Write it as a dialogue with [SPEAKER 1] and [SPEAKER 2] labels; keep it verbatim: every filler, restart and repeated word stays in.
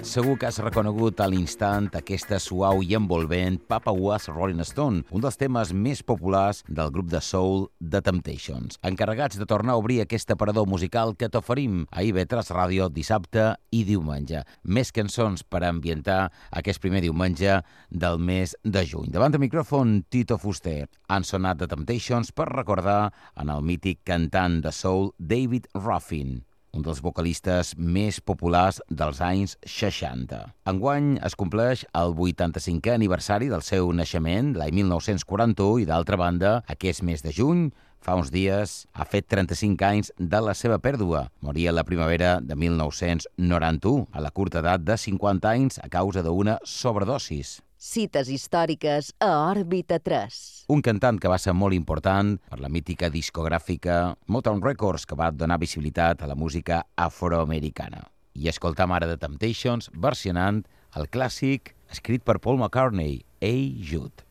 [SPEAKER 1] Segur que has reconegut a l'instant aquesta suau i envolvent Papa Was Rolling Stone, un dels temes més populars del grup de soul The Temptations, encarregats de tornar a obrir aquest aparador musical que t'oferim a I V tres Ràdio dissabte i diumenge. Més cançons per ambientar aquest primer diumenge del mes de juny. Davant del micròfon, Tito Fuster. Han sonat The Temptations per recordar en el mític cantant de soul David Ruffin, un dels vocalistes més populars dels anys seixanta. Enguany es compleix el vuitanta-cinquè aniversari del seu naixement, l'any mil nou-cents quaranta-u, i d'altra banda, aquest mes de juny, fa uns dies, ha fet trenta-cinc anys de la seva pèrdua. Moria la primavera de mil nou-cents noranta-u, a la curta edat de cinquanta anys a causa d'una sobredosis.
[SPEAKER 2] Cites històriques a Òrbita tres.
[SPEAKER 1] Un cantant que va ser molt important per la mítica discogràfica Motown Records, que va donar visibilitat a la música afroamericana. I escoltam ara The Temptations versionant el clàssic escrit per Paul McCartney, Hey Jude.